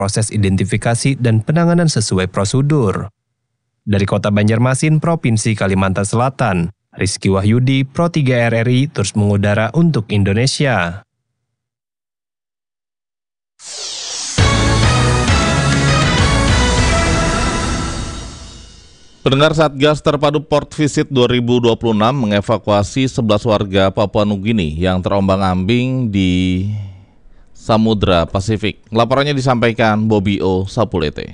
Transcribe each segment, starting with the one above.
proses identifikasi dan penanganan sesuai prosedur. Dari Kota Banjarmasin, Provinsi Kalimantan Selatan, Rizky Wahyudi, Pro 3 RRI terus mengudara untuk Indonesia. Pendengar, Satgas Terpadu Port Visit 2026 mengevakuasi 11 warga Papua Nugini yang terombang-ambing di Samudra Pasifik. Laporannya disampaikan Bobby O. Sapulete.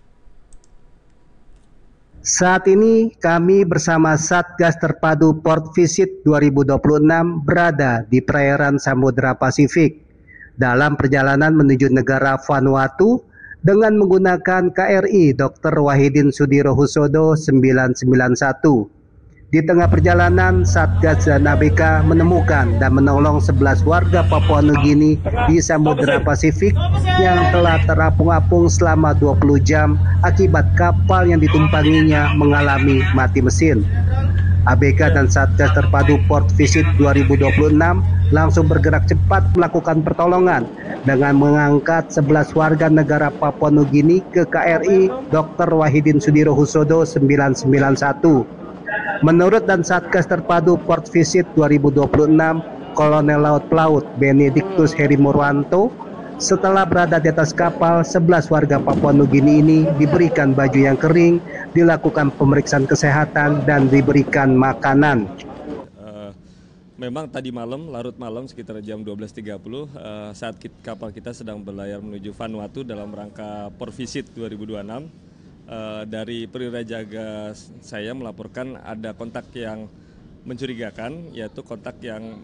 Saat ini kami bersama Satgas Terpadu Port Visit 2026 berada di perairan Samudra Pasifik dalam perjalanan menuju negara Vanuatu dengan menggunakan KRI Dr. Wahidin Sudirohusodo 991. Di tengah perjalanan, Satgas dan ABK menemukan dan menolong 11 warga Papua Nugini di Samudra Pasifik yang telah terapung-apung selama 20 jam akibat kapal yang ditumpanginya mengalami mati mesin. ABK dan Satgas Terpadu Port Visit 2026 langsung bergerak cepat melakukan pertolongan dengan mengangkat 11 warga negara Papua Nugini ke KRI Dr. Wahidin Sudirohusodo 991. Menurut dan Satgas Terpadu Port Visit 2026, Kolonel Laut Pelaut Benedictus Heri Murwanto, setelah berada di atas kapal, 11 warga Papua Nugini ini diberikan baju yang kering, dilakukan pemeriksaan kesehatan, dan diberikan makanan. Memang tadi malam, larut malam sekitar jam 12.30 saat kapal kita sedang berlayar menuju Vanuatu dalam rangka Port Visit 2026, dari perwira jaga saya melaporkan ada kontak yang mencurigakan, yaitu kontak yang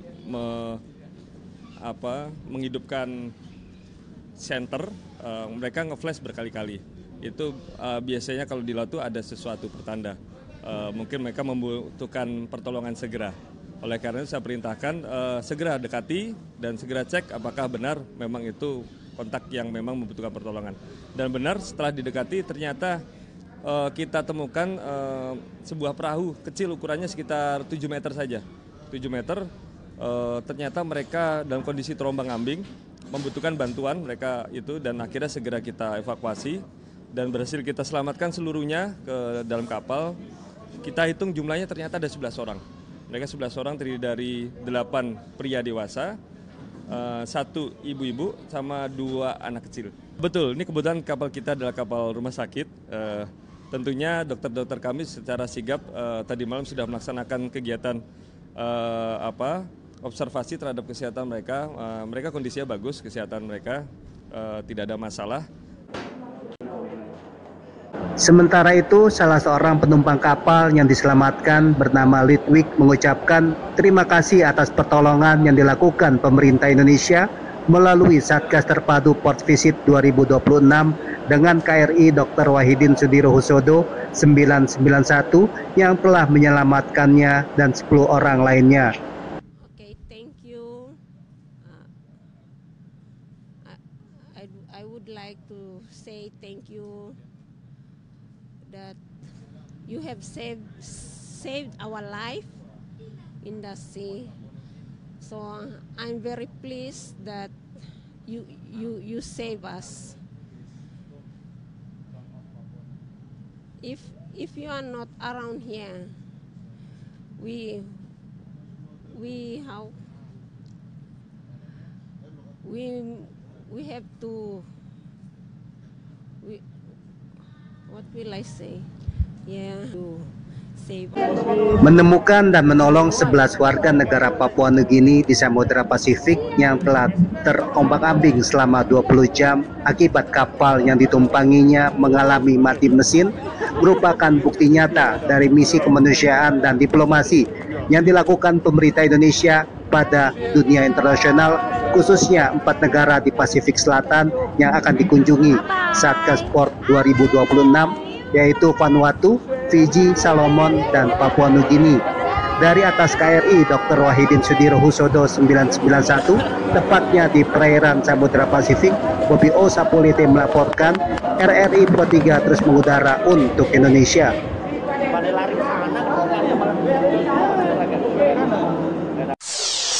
menghidupkan senter. Mereka nge-flash berkali-kali. Itu biasanya kalau di laut itu ada sesuatu pertanda. Mungkin mereka membutuhkan pertolongan segera. Oleh karena itu saya perintahkan segera dekati dan segera cek apakah benar memang itu kontak yang memang membutuhkan pertolongan. Dan benar setelah didekati ternyata kita temukan sebuah perahu kecil ukurannya sekitar 7 meter saja. 7 meter, ternyata mereka dalam kondisi terombang-ambing, membutuhkan bantuan mereka itu, dan akhirnya segera kita evakuasi dan berhasil kita selamatkan seluruhnya ke dalam kapal. Kita hitung jumlahnya ternyata ada 11 orang. Mereka 11 orang terdiri dari 8 pria dewasa, 1 ibu-ibu, sama 2 anak kecil. Betul, ini kebetulan kapal kita adalah kapal rumah sakit. Tentunya dokter-dokter kami secara sigap tadi malam sudah melaksanakan kegiatan observasi terhadap kesehatan mereka. Mereka kondisinya bagus, kesehatan mereka tidak ada masalah. Sementara itu, salah seorang penumpang kapal yang diselamatkan bernama Litwik mengucapkan terima kasih atas pertolongan yang dilakukan pemerintah Indonesia melalui Satgas Terpadu Port Visit 2026 dengan KRI Dr. Wahidin Sudirohusodo 991 yang telah menyelamatkannya dan 10 orang lainnya. Okay, thank you. I would like to say thank you that you have saved our life in the sea. So I'm very pleased that you save us. If you are not around here, we have to, what will I say? Yeah, to save us. Menemukan dan menolong 11 warga negara Papua Nugini di Samudra Pasifik yang telah terombang-ambing selama 20 jam akibat kapal yang ditumpanginya mengalami mati mesin merupakan bukti nyata dari misi kemanusiaan dan diplomasi yang dilakukan pemerintah Indonesia pada dunia internasional, khususnya 4 negara di Pasifik Selatan yang akan dikunjungi Satgas Port 2026, yaitu Vanuatu, Fiji, Salomon, dan Papua Nugini. Dari atas KRI Dr. Wahidin Sudirohusodo 991, tepatnya di perairan Samudra Pasifik, Bobby O. Sapulete melaporkan. RRI Pro 3 terus mengudara untuk Indonesia.